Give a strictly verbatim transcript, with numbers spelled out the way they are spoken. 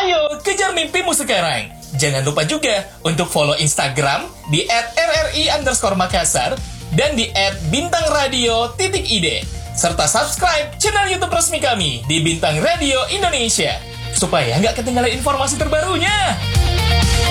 Ayo, kejar mimpimu sekarang. Jangan lupa juga untuk follow Instagram di et r r i underscore Makassar dan di et bintang radio titik id. Serta subscribe channel YouTube resmi kami di Bintang Radio Indonesia supaya nggak ketinggalan informasi terbarunya.